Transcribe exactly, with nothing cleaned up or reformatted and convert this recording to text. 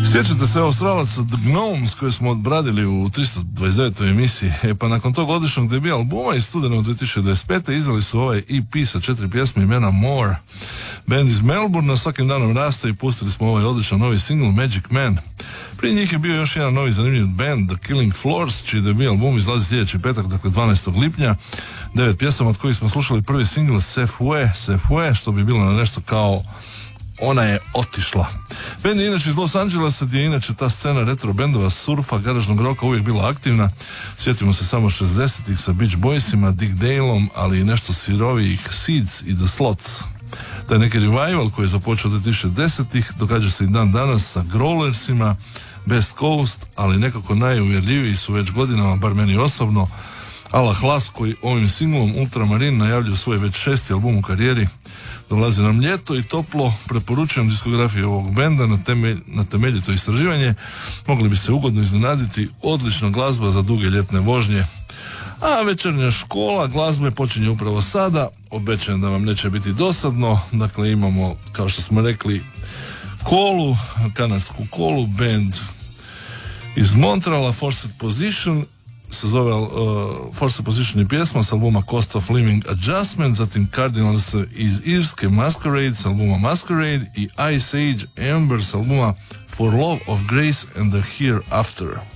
Sjećate se Australaca The Gnomes koje smo odbradili u tristo dvadeset devetoj emisiji. E pa nakon tog odličnog debija albuma iz studenog dvije tisuće dvadeset pete izdali su ovaj E P sa četiri pjesme imena More. Band iz Melbourne svakim danom raste i pustili smo ovaj odličan novi single Magic Man. Prije njih je bio još jedan novi zanimljiv band, The Killing Floors, čiji debij album izlazi sljedeći petak, dakle dvanaestog lipnja. Devet pjesama od kojih smo slušali prvi single Sefue, Sefue, što bi bilo na nešto kao Ona je otišla. Band je inače iz Los Angelesa, gdje je inače ta scena retro bendova, surfa, garažnog roka uvijek bila aktivna. Sjetimo se samo šezdesetih sa Beach Boysima, Dick Daleom, ali i nešto sirovijih Seeds i The Slots. Taj neki revival koji je započeo dvije tisuće desetih događa se i dan danas sa Growlersima, Best Coast, ali nekako najuvjerljiviji su već godinama, bar meni osobno, Ala Hlas, koji ovim singlom Ultramarin najavljaju svoj već šesti album u karijeri. Dolazi nam ljeto i toplo, preporučujem diskografiju ovog benda na, temelj, na temeljito istraživanje. Mogli bi se ugodno iznenaditi, odlična glazba za duge ljetne vožnje. A večernja škola glazbe počinje upravo sada, obećajem da vam neće biti dosadno. Dakle, imamo, kao što smo rekli, Kolu, kanadsku Kolu, band iz Montreala, Forced Position, se zove uh, Forced Position je pjesma s albuma Cost of Living Adjustment, zatim Cardinals iz Irske, Masquerade s albuma Masquerade i Ice Age Amber s albuma For Love of Grace and the Hereafter.